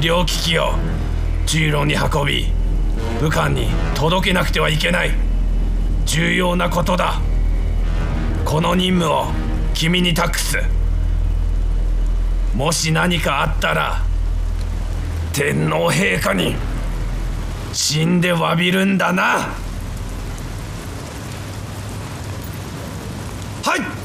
療機器を中路に運び武官に届けなくてはいけない。重要なことだ。この任務を君に託す。もし何かあったら天皇陛下に死んで詫びるんだな。はい。